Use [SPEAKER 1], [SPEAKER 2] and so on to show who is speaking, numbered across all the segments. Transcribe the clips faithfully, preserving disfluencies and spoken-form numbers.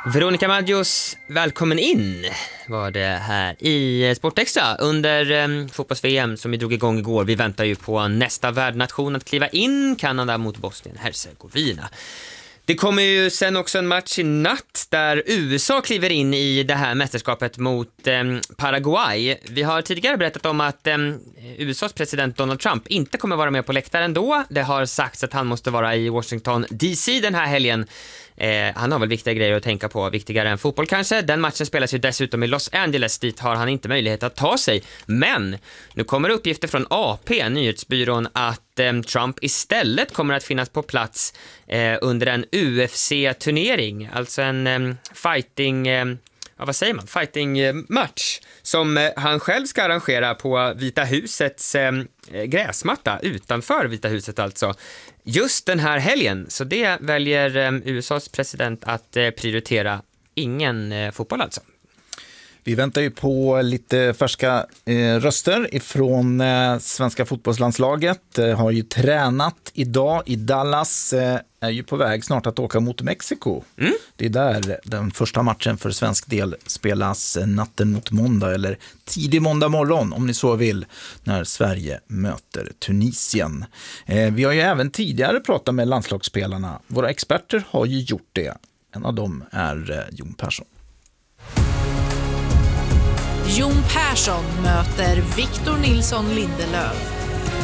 [SPEAKER 1] Veronica Maggios, välkommen in var det här i Sportextra under um, fotbolls-V M som vi drog igång igår. Vi väntar ju på nästa värdnation att kliva in, Kanada mot Bosnien-Hercegovina. Det kommer ju sen också en match i natt där U S A kliver in i det här mästerskapet mot um, Paraguay. Vi har tidigare berättat om att um, U S A:s president Donald Trump inte kommer vara med på läktaren då. Det har sagts att han måste vara i Washington D C den här helgen. Eh, han har väl viktiga grejer att tänka på, viktigare än fotboll kanske. Den matchen spelas ju dessutom i Los Angeles, dit har han inte möjlighet att ta sig. Men nu kommer uppgifter från A P, nyhetsbyrån, att eh, Trump istället kommer att finnas på plats eh, under en U F C-turnering, alltså en eh, fighting... Eh, Ja, vad säger man? Fighting-match som eh, han själv ska arrangera på Vita husets eh, gräsmatta utanför Vita huset alltså. Just den här helgen. Så det väljer eh, U S A:s president att eh, prioritera ingen eh, fotboll alltså.
[SPEAKER 2] Vi väntar ju på lite färska eh, röster ifrån eh, svenska fotbollslandslaget. Eh, har ju tränat idag i Dallas. Eh, är ju på väg snart att åka mot Mexiko. Mm. Det är där den första matchen för svensk del spelas natten mot måndag eller tidig måndag morgon om ni så vill, när Sverige möter Tunisien. Eh, vi har ju även tidigare pratat med landslagsspelarna. Våra experter har ju gjort det. En av dem är eh, Jon Persson.
[SPEAKER 3] Jon Persson möter Victor Nilsson Lindelöf.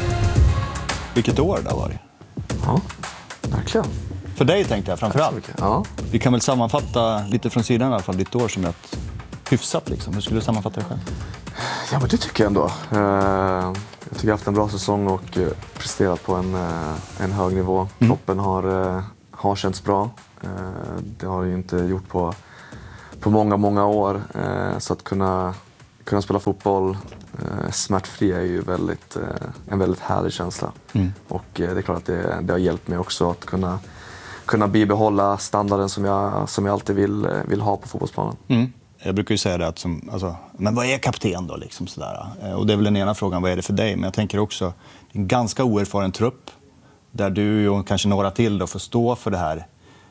[SPEAKER 4] Vilket år det var det?
[SPEAKER 5] Ja, verkligen.
[SPEAKER 4] För dig tänkte jag framförallt.
[SPEAKER 5] Ja.
[SPEAKER 4] Vi kan väl sammanfatta lite från sidan i alla fall ditt år som ett hyfsat liksom. Hur skulle du sammanfatta det själv?
[SPEAKER 5] Ja, men det tycker jag ändå. Jag tycker jag har haft en bra säsong och presterat på en, en hög nivå. Mm. Kroppen har, har känts bra. Det har ju inte gjort på, på många, många år. Så att kunna... Kunna spela fotboll eh, smärtfri är ju väldigt, eh, en väldigt härlig känsla. Mm. Och eh, det är klart att det, det har hjälpt mig också att kunna, kunna bibehålla standarden som jag, som jag alltid vill, vill ha på fotbollsplanen. Mm.
[SPEAKER 4] Jag brukar ju säga det att som, alltså, men vad är kapten då? Liksom sådär? Och det är väl den ena frågan, vad är det för dig? Men jag tänker också, en ganska oerfaren trupp där du och kanske några till då får stå för det här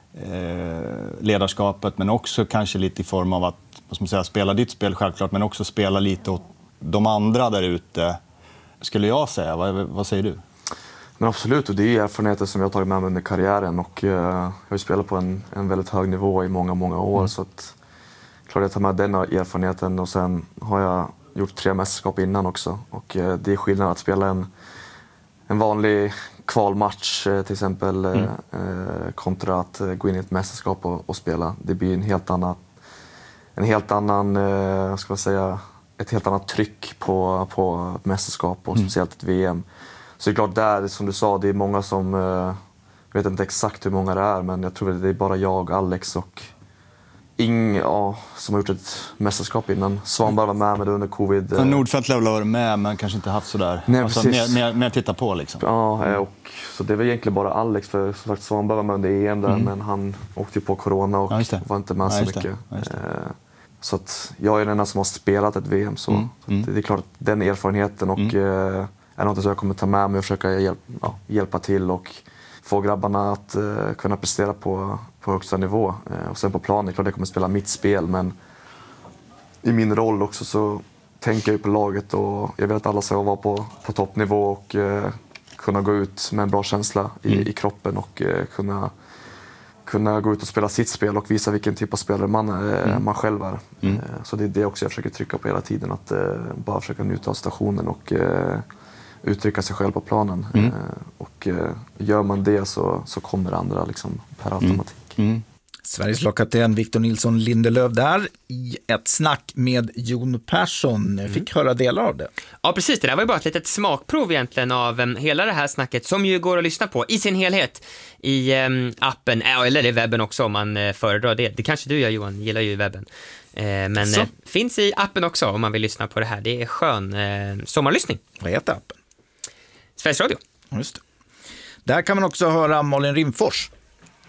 [SPEAKER 4] eh, ledarskapet, men också kanske lite i form av att vad ska man säga, spela ditt spel självklart, men också spela lite åt de andra där ute, skulle jag säga. Vad, vad säger du?
[SPEAKER 5] Men absolut, och det är erfarenheter som jag har tagit med mig under karriären och uh, jag har ju spelat på en, en väldigt hög nivå i många, många år. Mm. Så att klart jag tar med den erfarenheten och sen har jag gjort tre mästerskap innan också. Och uh, det är skillnad att spela en, en vanlig kvalmatch uh, till exempel mm. uh, kontra att uh, gå in i ett mästerskap och, och spela. Det blir en helt annan En helt annan, eh, ska jag säga, ett helt annat tryck på, på ett mästerskap och mm. speciellt ett V M. Så det är klart där, som du sa, det är många som, eh, jag vet inte exakt hur många det är, men jag tror att det är bara jag, Alex och Ing, ja, som har gjort ett mästerskap innan. Svanberg var med med det under covid.
[SPEAKER 4] Ja, Nordfeldt har varit med, men kanske inte haft sådär.
[SPEAKER 5] Nej,
[SPEAKER 4] alltså,
[SPEAKER 5] precis.
[SPEAKER 4] Mer, mer, mer titta på liksom.
[SPEAKER 5] Ja, och så det var egentligen bara Alex, för som sagt Svanberg var med under E M där, mm. men han åkte ju på corona och ja, var inte med ja, så mycket. Det. Ja, det. Så att jag är den enda som har spelat ett V M, så, mm. så det, det är klart att den erfarenheten och mm. eh, är något som jag kommer ta med mig och försöka hjälp, ja, hjälpa till och få grabbarna att eh, kunna prestera på, på högsta nivå. Eh, och sen på planen, klart jag kommer spela mitt spel, men i min roll också så tänker jag på laget och jag vill att alla ska vara på, på toppnivå och eh, kunna gå ut med en bra känsla i, mm. i kroppen och eh, kunna kunna gå ut och spela sitt spel och visa vilken typ av spelare man, är, mm. man själv är. Mm. Så det är det också jag försöker trycka på hela tiden, att eh, bara försöka njuta av stationen och eh, uttrycka sig själv på planen. Mm. Eh, och eh, gör man det så, så kommer det andra liksom per automatik.
[SPEAKER 2] Mm. Mm. Sveriges lagkapten Victor Nilsson Lindelöf där i ett snack med Jon Persson. Mm. Fick höra delar av det.
[SPEAKER 1] Ja, precis. Det där var ju bara ett litet smakprov egentligen av um, hela det här snacket som ju går att lyssna på i sin helhet i um, appen, äh, eller i webben också om man uh, föredrar det. Det kanske du gör, Johan, gillar ju webben. Uh, men uh, finns i appen också om man vill lyssna på det här. Det är skön uh, sommarlyssning.
[SPEAKER 2] Vad heter appen?
[SPEAKER 1] Sveriges Radio.
[SPEAKER 2] Just det. Där kan man också höra Malin Rimfors.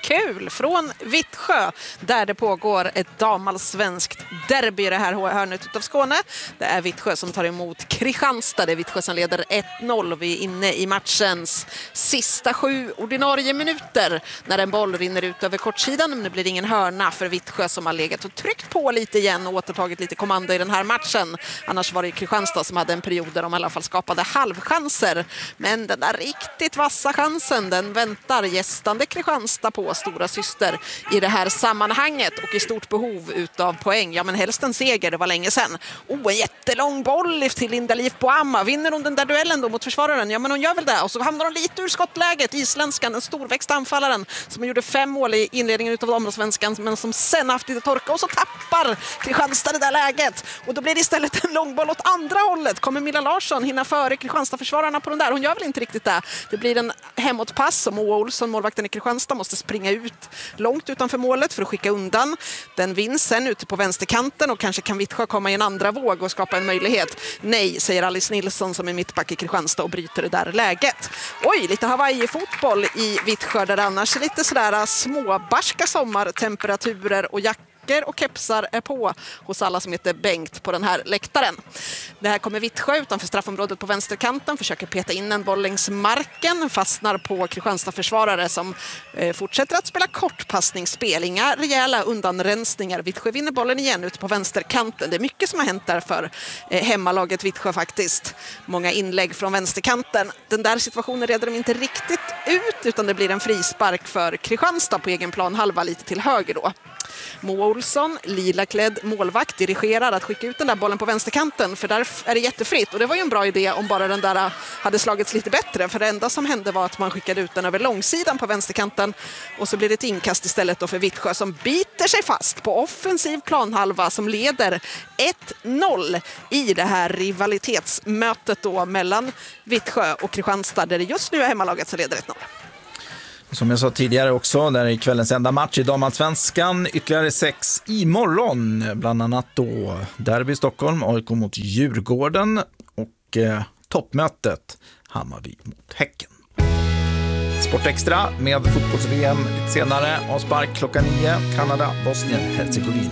[SPEAKER 3] kul från Vittsjö där det pågår ett damallsvenskt derby i det här hörnet utav Skåne. Det är Vittsjö som tar emot Kristianstad. Det är Vittsjö som leder ett noll. Vi är inne i matchens sista sju ordinarie minuter när en boll rinner ut över kortsidan. Men det blir ingen hörna för Vittsjö som har legat och tryckt på lite igen och återtagit lite kommando i den här matchen. Annars var det Kristianstad som hade en period där de i alla fall skapade halvchanser. Men den där riktigt vassa chansen, den väntar gästande Kristianstad på, stora syster i det här sammanhanget och i stort behov utav poäng. Ja, men helst en seger, det var länge sedan. Oh, en jättelång boll till Linda Liv Boama. Vinner hon den där duellen då mot försvararen? Ja, men hon gör väl det. Och så hamnar hon lite ur skottläget. Isländskan, den storväxta anfallaren som gjorde fem mål i inledningen utav damallsvenskan men som sen haft lite torka och så tappar Kristianstad det där läget. Och då blir det istället en lång boll åt andra hållet. Kommer Milla Larsson hinna före Kristianstad-försvararna på den där? Hon gör väl inte riktigt det. Det blir en hemåtpass som Moa Olsson, målvakten i Kristianstad, måste springa ut långt utanför målet för att skicka undan. Den vinns sen ute på vänsterkanten och kanske kan Vittsjö komma i en andra våg och skapa en möjlighet. Nej, säger Alice Nilsson som är mittback i Kristianstad och bryter det där läget. Oj, lite Hawaii-fotboll i Vittsjö där annars lite sådär småbarska sommartemperaturer och jackor och kepsar är på hos alla som heter Bengt på den här läktaren. Det här kommer Vittsjö utanför straffområdet på vänsterkanten, försöker peta in en boll längs marken, fastnar på Kristianstad-försvarare som eh, fortsätter att spela kortpassningsspel. Inga rejäla undanrensningar. Vittsjö vinner bollen igen ute på vänsterkanten. Det är mycket som har hänt där för eh, hemmalaget Vittsjö faktiskt. Många inlägg från vänsterkanten. Den där situationen reder de inte riktigt ut utan det blir en frispark för Kristianstad på egen plan, halva lite till höger då. Moa Olsson, lilaklädd målvakt, dirigerar att skicka ut den där bollen på vänsterkanten för där är det jättefritt och det var ju en bra idé om bara den där hade slagits lite bättre för det enda som hände var att man skickade ut den över långsidan på vänsterkanten och så blir det ett inkast istället då för Vittsjö som biter sig fast på offensiv planhalva som leder ett noll i det här rivalitetsmötet då mellan Vittsjö och Kristianstad där det just nu är hemmalaget som leder ett noll.
[SPEAKER 2] Som jag sa tidigare också, där är kvällens enda match i damallsvenskan. Ytterligare sex imorgon, bland annat då derby i Stockholm, A I K mot Djurgården och eh, toppmötet Hammarby mot Häcken. Sportextra med fotbolls-V M lite senare, avspark klockan nio, Kanada, Bosnien, Herzegovina.